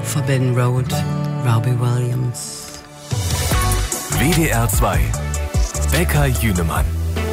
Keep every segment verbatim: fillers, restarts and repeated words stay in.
Forbidden Road, Robbie Williams. W D R zwei. Bäcker Jünemann.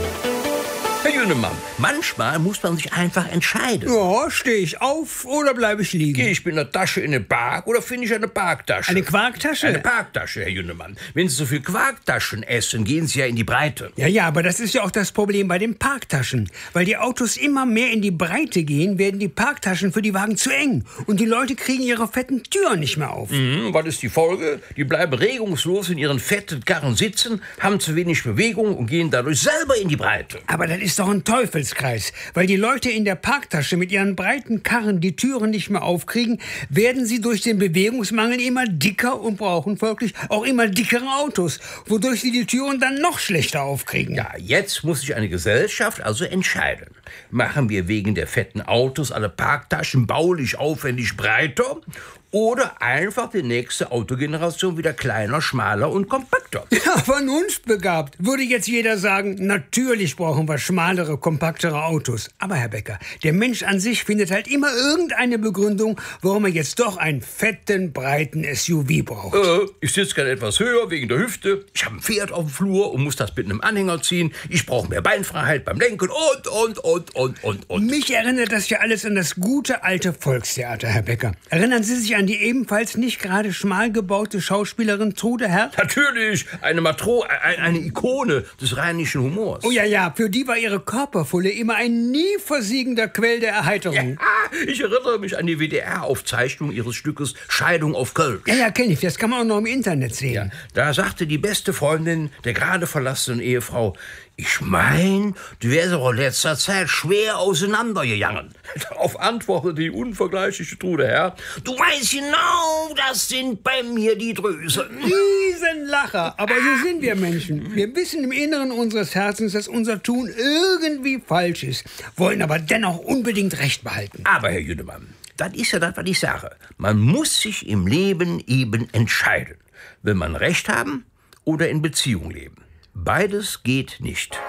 Herr Jünemann, manchmal muss man sich einfach entscheiden. Ja, stehe ich auf oder bleibe ich liegen? Gehe ich mit einer Tasche in den Park oder finde ich eine Parktasche? Eine Quarktasche? Eine Parktasche, Herr Jünemann. Wenn Sie so viel Quarktaschen essen, gehen Sie ja in die Breite. Ja, ja, aber das ist ja auch das Problem bei den Parktaschen. Weil die Autos immer mehr in die Breite gehen, werden die Parktaschen für die Wagen zu eng. Und die Leute kriegen ihre fetten Türen nicht mehr auf. Mhm, was ist die Folge? Die bleiben regungslos in ihren fetten Karren sitzen, haben zu wenig Bewegung und gehen dadurch selber in die Breite. Aber das ist doch ein Teufelskreis. Weil die Leute in der Parktasche mit ihren breiten Karren die Türen nicht mehr aufkriegen, werden sie durch den Bewegungsmangel immer dicker und brauchen folglich auch immer dickere Autos, wodurch sie die Türen dann noch schlechter aufkriegen. Ja, jetzt muss sich eine Gesellschaft also entscheiden. Machen wir wegen der fetten Autos alle Parktaschen baulich aufwendig breiter oder einfach die nächste Autogeneration wieder kleiner, schmaler und kompakter? Ja, vernunftbegabt würde jetzt jeder sagen, natürlich brauchen wir schmalere, kompaktere Autos. Aber Herr Bäcker, der Mensch an sich findet halt immer irgendeine Begründung, warum er jetzt doch einen fetten, breiten S U V braucht. Äh, ich sitze gerne etwas höher wegen der Hüfte, ich habe ein Pferd auf dem Flur und muss das mit einem Anhänger ziehen, ich brauche mehr Beinfreiheit beim Lenken und, und, und, und, und, und. Mich erinnert das ja alles an das gute alte Volkstheater, Herr Bäcker. Erinnern Sie sich an die ebenfalls nicht gerade schmal gebaute Schauspielerin Trude Herr? Natürlich, eine Matro, eine, eine Ikone des rheinischen Humors. Oh ja, ja, für die war ihre Körperfülle immer ein nie versiegender Quell der Erheiterung. Ja, ich erinnere mich an die W D R-Aufzeichnung ihres Stückes Scheidung auf Köln. Ja, ja, kenne ich, das kann man auch noch im Internet sehen. Ja, da sagte die beste Freundin der gerade verlassenen Ehefrau, ich mein, du wärst doch in letzter Zeit schwer auseinandergegangen. Darauf antwortete die unvergleichliche Trude Herr, du weißt genau, das sind bei mir die Drüsen. Riesenlacher, aber so sind wir Menschen. Wir wissen im Inneren unseres Herzens, dass unser Tun irgendwie falsch ist, wollen aber dennoch unbedingt Recht behalten. Aber, Herr Jünemann, das ist ja das, was ich sage. Man muss sich im Leben eben entscheiden. Will man Recht haben oder in Beziehung leben? Beides geht nicht.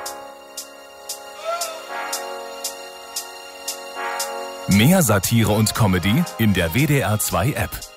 Mehr Satire und Comedy in der W D R zwei App.